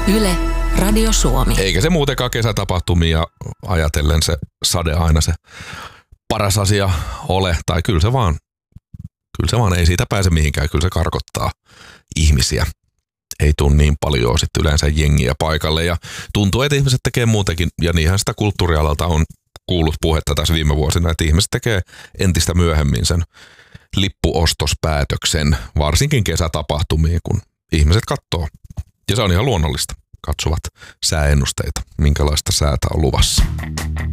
Yle, Radio Suomi. Eikä se muutenkaan kesätapahtumia ajatellen se sade aina se paras asia ole. Tai kyllä se vaan ei siitä pääse mihinkään. Kyllä se karkottaa ihmisiä. Ei tule niin paljon sitten yleensä jengiä paikalle. Ja tuntuu, että ihmiset tekee muutenkin. Ja niinhän sitä kulttuurialalta on kuullut puhetta tässä viime vuosina, että ihmiset tekee entistä myöhemmin sen lippuostospäätöksen, varsinkin kesätapahtumiin, kun ihmiset katsoo. Ja se on ihan luonnollista. Katsovat sääennusteita, minkälaista säätä on luvassa.